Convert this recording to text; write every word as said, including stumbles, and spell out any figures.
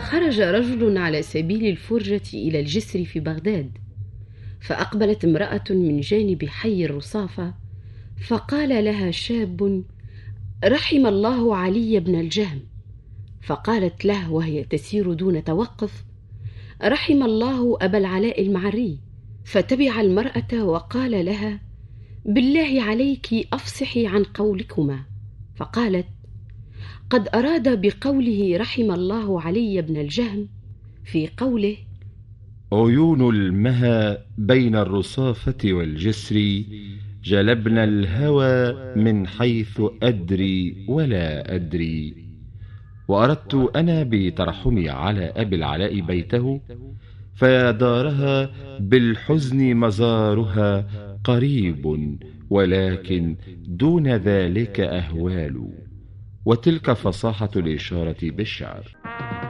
خرج رجل على سبيل الفرجة إلى الجسر في بغداد، فأقبلت امرأة من جانب حي الرصافة، فقال لها شاب: رحم الله علي بن الجهم. فقالت له وهي تسير دون توقف: رحم الله أبا العلاء المعري. فتبع المرأة وقال لها: بالله عليك أفصحي عن قولكما. فقالت: قد أراد بقوله رحم الله علي بن الجهم في قوله: عيون المها بين الرصافة والجسر جلبن الهوى من حيث أدري ولا أدري. وأردت أنا بترحمي على أبي العلاء بيته، فيا دارها بالحزن مزارها قريب، ولكن دون ذلك أهوال. وتلك فصاحة الإشارة بالشعر.